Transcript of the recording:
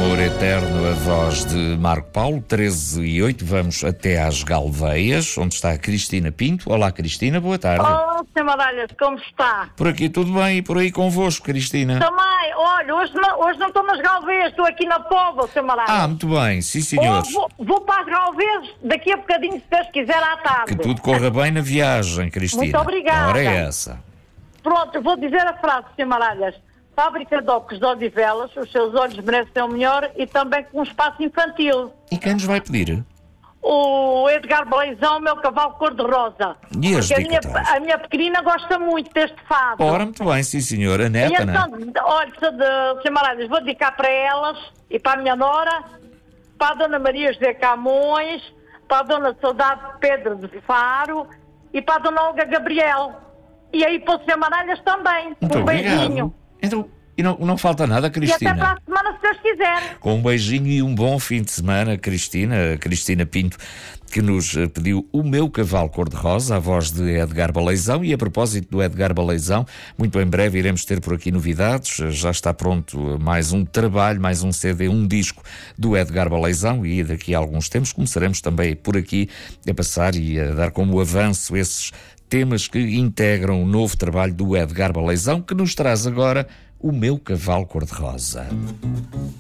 amor eterno, a voz de Marco Paulo, 13:08. Vamos até às Galveias, onde está a Cristina Pinto. Olá, Cristina, boa tarde. Oh, Sr. Maralhas, como está? Por aqui tudo bem e por aí convosco, Cristina? Também, olha, hoje não estou nas Galveias, estou aqui na Póvoa, Sr. Maralhas. Ah, muito bem, sim senhores. Vou para as Galveias daqui a bocadinho, se Deus quiser, à tarde. Que tudo corra bem na viagem, Cristina. Muito obrigada. Ora é essa. Pronto, vou dizer a frase, Sr. Maralhas. Fábrica de óculos de Odivelas, os seus olhos merecem o melhor, e também com um espaço infantil. E quem nos vai pedir? O Edgar Baleizão, meu cavalo cor-de-rosa. E as Porque dedicatórias? a minha pequenina gosta muito deste fado. Ora, muito bem, sim senhora. A E neta, não é? então, olha, Sr. Maralhas, vou dedicar para elas e para a minha nora, para a Dona Maria José Camões, para a Dona Saudade Pedro de Faro e para a Dona Olga Gabriel. E aí para o Sr. Maralhas também. Muito Um beijinho. obrigado. Então, e não falta nada, E até Cristina. para a semana, se Deus quiser. Com um beijinho e um bom fim de semana, Cristina Pinto, que nos pediu O Meu Cavalo Cor-de-Rosa, a voz de Edgar Baleizão. E a propósito do Edgar Baleizão, muito em breve iremos ter por aqui novidades. Já está pronto mais um trabalho, mais um CD, um disco do Edgar Baleizão, e daqui a alguns tempos começaremos também por aqui a passar e a dar como avanço esses temas que integram o novo trabalho do Edgar Baleizão, que nos traz agora O Meu Cavalo Cor-de-Rosa.